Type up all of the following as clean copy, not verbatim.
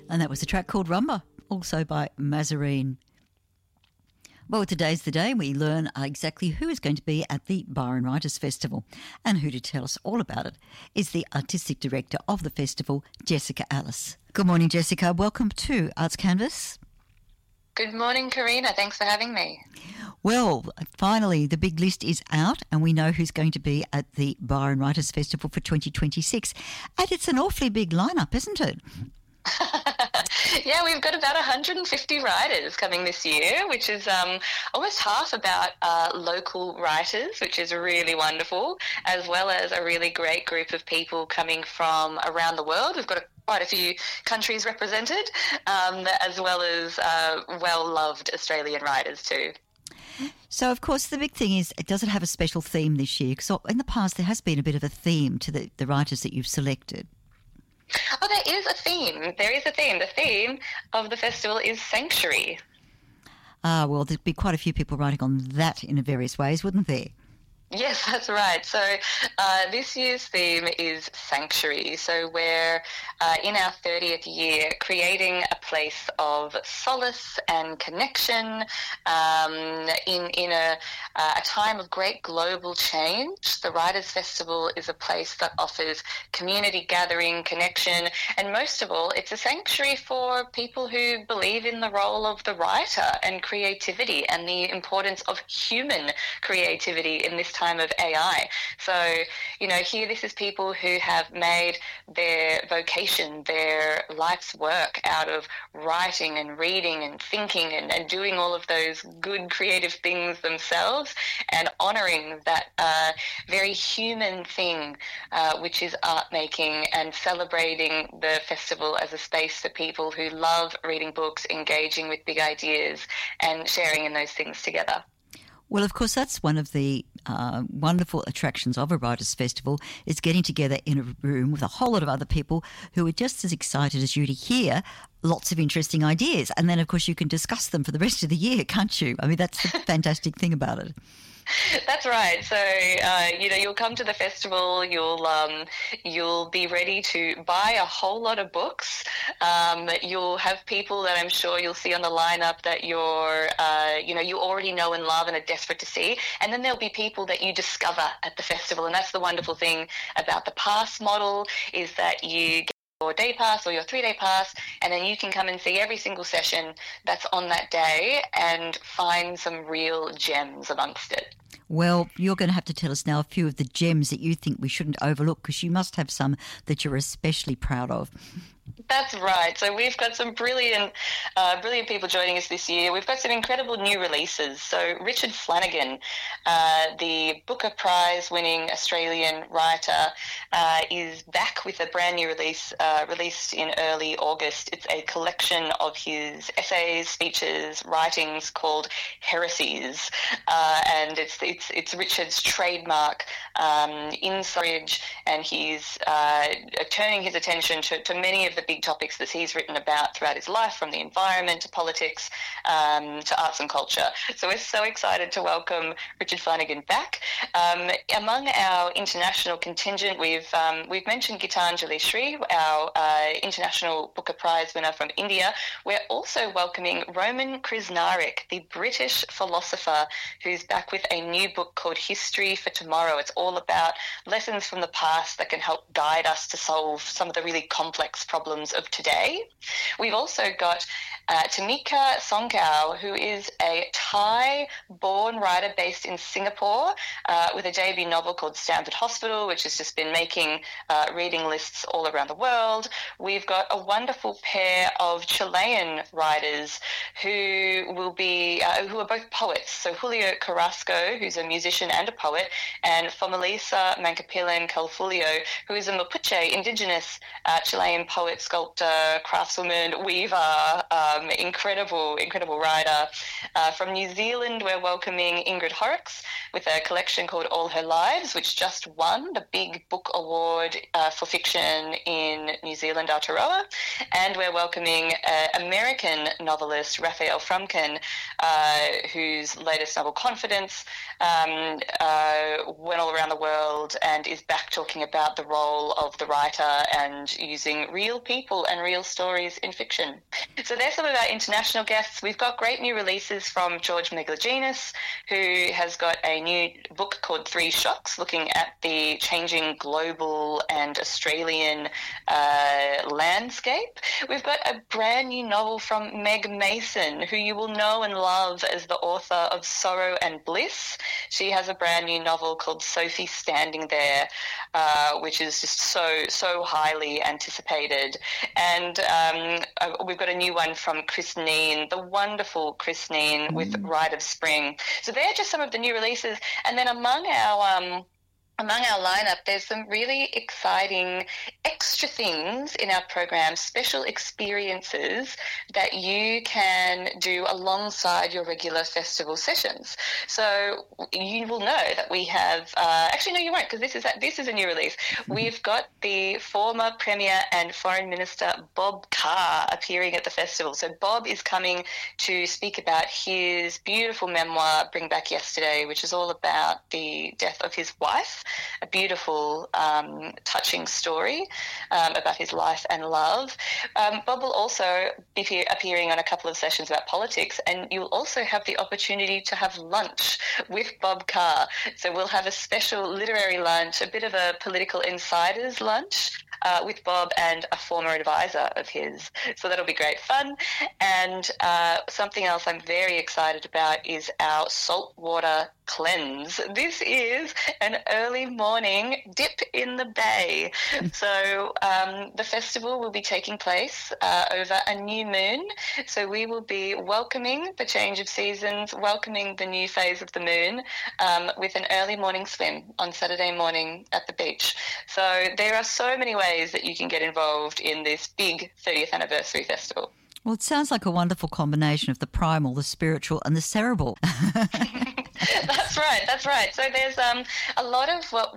And that was a track called Rumba, also by Mazarine. Well, today's the day we learn exactly who is going to be at the Byron Writers Festival. And who to tell us all about it is the Artistic Director of the festival, Jessica Alice. Good morning, Jessica. Welcome to Arts Canvas. Good morning, Karina. Thanks for having me. Well, finally, the big list is out and we know who's going to be at the Byron Writers Festival for 2026. And it's an awfully big lineup, isn't it? Yeah, we've got about 150 writers coming this year, which is almost half about local writers, which is really wonderful, as well as a really great group of people coming from around the world. We've got quite a few countries represented, as well as well-loved Australian writers too. So, of course, the big thing is, does it have a special theme this year? Because in the past there has been a bit of a theme to the writers that you've selected. Oh, there is a theme. There is a theme. The theme of the festival is sanctuary. Ah, well, there'd be quite a few people writing on that in various ways, wouldn't there? Yes, that's right. So this year's theme is sanctuary. So we're in our 30th year creating a place of solace and connection in a time of great global change. The Writers' Festival is a place that offers community gathering, connection, and most of all, it's a sanctuary for people who believe in the role of the writer and creativity and the importance of human creativity in this time of AI. So, here this is people who have made their vocation, their life's work out of writing and reading and thinking and doing all of those good creative things themselves and honouring that very human thing, which is art making, and celebrating the festival as a space for people who love reading books, engaging with big ideas and sharing in those things together. Well, of course, that's one of the wonderful attractions of a Writers' Festival, is getting together in a room with a whole lot of other people who are just as excited as you to hear lots of interesting ideas. And then, of course, you can discuss them for the rest of the year, can't you? I mean, that's the fantastic thing about it. That's right. So, you'll come to the festival, you'll be ready to buy a whole lot of books. You'll have people that I'm sure you'll see on the lineup that you already know and love and are desperate to see. And then there'll be people that you discover at the festival. And that's the wonderful thing about the pass model, is that you get your day pass or your 3-day pass, and then you can come and see every single session that's on that day and find some real gems amongst it. Well, you're going to have to tell us now a few of the gems that you think we shouldn't overlook, because you must have some that you're especially proud of. That's right. So we've got some brilliant people joining us this year. We've got some incredible new releases. So Richard Flanagan, the Booker Prize winning Australian writer, is back with a brand new release released in early August. It's a collection of his essays, speeches, writings called Heresies, and it's Richard's trademark insight, and he's turning his attention to many of the big topics that he's written about throughout his life, from the environment to politics to arts and culture. So we're so excited to welcome Richard Flanagan back. Among our international contingent, we've mentioned Gitanjali Sri, our International Booker Prize winner from India. We're also welcoming Roman Krznarik, the British philosopher, who's back with a new book called History for Tomorrow. It's all about lessons from the past that can help guide us to solve some of the really complex problems of today. We've also got Tamika Songkao, who is a Thai-born writer based in Singapore with a debut novel called Stanford Hospital, which has just been making reading lists all around the world. We've got a wonderful pair of Chilean writers who are both poets. So Julio Carrasco, who's a musician and a poet, and Fomelisa Mancapilan Calfulio, who is a Mapuche indigenous Chilean poet, sculptor, craftswoman, weaver, incredible writer. From New Zealand, we're welcoming Ingrid Horrocks with a collection called All Her Lives, which just won the big book award for fiction in New Zealand, Aotearoa. And we're welcoming American novelist Raphael Frumkin, whose latest novel, Confidence, went all around the world and is back talking about the role of the writer and using real people and real stories in fiction. So there's some of our international guests. We've got great new releases from George Megalogenis, who has got a new book called Three Shocks, looking at the changing global and Australian landscape. We've got a brand new novel from Meg Mason, who you will know and love as the author of Sorrow and Bliss. She has a brand new novel called Sophie Standing There, which is just so highly anticipated. And we've got a new one from Chris Neen, the wonderful Chris Neen, with Rite of Spring. So they're just some of the new releases. And then among our lineup, there's some really exciting extra things in our program, special experiences that you can do alongside your regular festival sessions. So you will know that we have, actually no you won't, because this is a new release. We've got the former Premier and Foreign Minister Bob Carr appearing at the festival. So Bob is coming to speak about his beautiful memoir, Bring Back Yesterday, which is all about the death of his wife. A beautiful, touching story about his life and love. Bob will also be appearing on a couple of sessions about politics, and you'll also have the opportunity to have lunch with Bob Carr. So we'll have a special literary lunch, a bit of a political insiders lunch with Bob and a former advisor of his. So that'll be great fun. And something else I'm very excited about is our saltwater cleanse. This is an early morning dip in the bay. So the festival will be taking place over a new moon. So we will be welcoming the change of seasons, welcoming the new phase of the moon with an early morning swim on Saturday morning at the beach. So there are so many ways that you can get involved in this big 30th anniversary festival. Well, it sounds like a wonderful combination of the primal, the spiritual and the cerebral. That's right. So there's a lot of what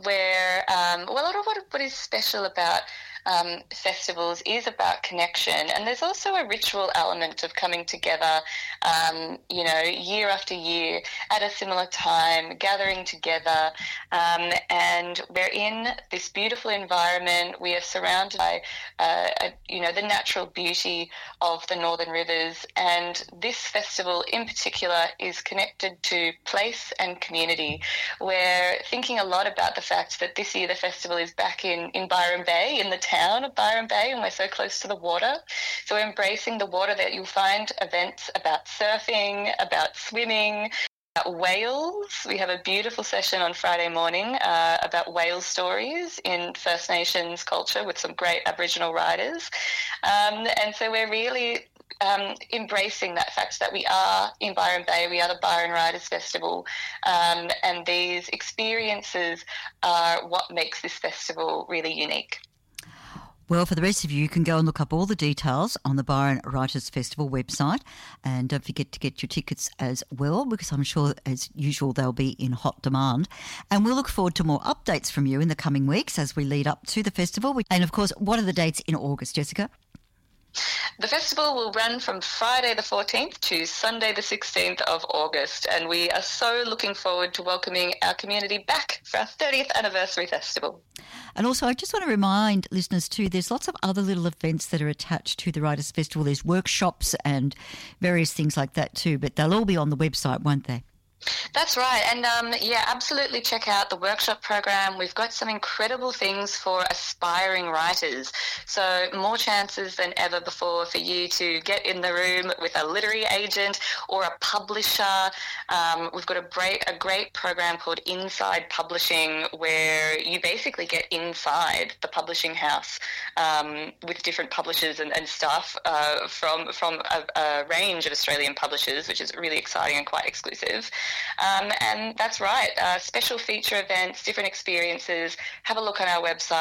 what is special about festivals is about connection, and there's also a ritual element of coming together, year after year at a similar time, gathering together, and we're in this beautiful environment. We are surrounded by, the natural beauty of the Northern Rivers, and this festival in particular is connected to place and community. We're thinking a lot about the fact that this year the festival is back in Byron Bay, in the town of Byron Bay, and we're so close to the water. So we're embracing the water. That you'll find events about surfing, about swimming, about whales. We have a beautiful session on Friday morning about whale stories in First Nations culture with some great Aboriginal writers. And so we're really embracing that fact that we are in Byron Bay, we are the Byron Writers Festival, and these experiences are what makes this festival really unique. Well, for the rest of you can go and look up all the details on the Byron Writers Festival website, and don't forget to get your tickets as well, because I'm sure, as usual, they'll be in hot demand. And we'll look forward to more updates from you in the coming weeks as we lead up to the festival. And, of course, what are the dates in August, Jessica? The festival will run from Friday the 14th to Sunday the 16th of August, and we are so looking forward to welcoming our community back for our 30th anniversary festival. And also, I just want to remind listeners too, there's lots of other little events that are attached to the Writers' Festival. There's workshops and various things like that too, but they'll all be on the website, won't they? That's right. And absolutely check out the workshop program. We've got some incredible things for aspiring writers. So more chances than ever before for you to get in the room with a literary agent or a publisher. We've got a great program called Inside Publishing, where you basically get inside the publishing house with different publishers and staff from a range of Australian publishers, which is really exciting and quite exclusive. And that's right, special feature events, different experiences. Have a look on our website.